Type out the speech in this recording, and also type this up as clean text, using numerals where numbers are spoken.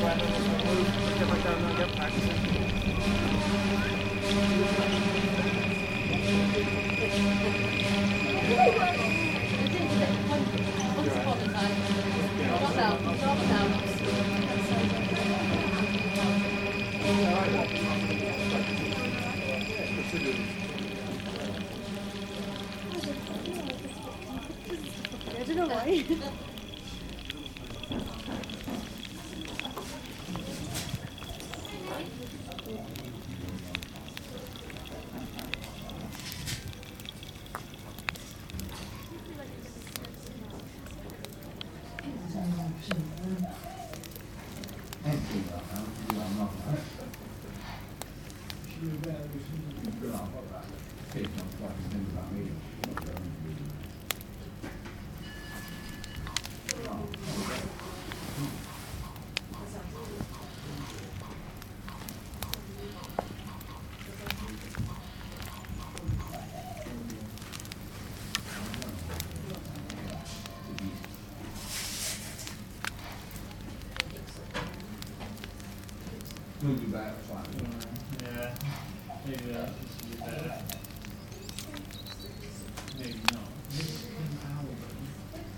I don't know why. We'll do that, fine. Yeah, maybe that should be better. Maybe.